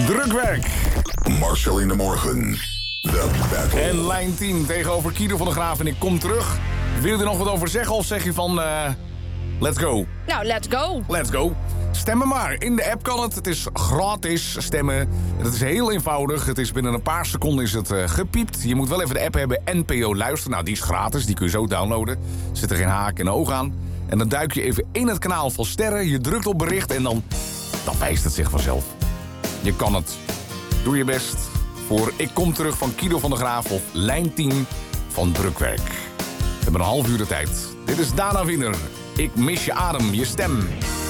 Drukwerk. Marcel in de morgen. The Battle. En lijn 10 tegenover Kido van der Graaf en ik kom terug. Wil je er nog wat over zeggen of zeg je van... let's go? Nou, let's go. Let's go. Stemmen maar. In de app kan het. Het is gratis stemmen. En het is heel eenvoudig. Het is binnen een paar seconden is het gepiept. Je moet wel even de app hebben. NPO Luister. Nou, die is gratis. Die kun je zo downloaden. Er zit er geen haak en oog aan. En dan duik je even in het kanaal vol sterren. Je drukt op bericht en dan wijst het zich vanzelf. Je kan het. Doe je best. Voor Ik Kom Terug van Kido van der Graaf of lijn 10 van Drukwerk. We hebben een half uur de tijd. Dit is Dana Wiener. Ik mis je adem, je stem.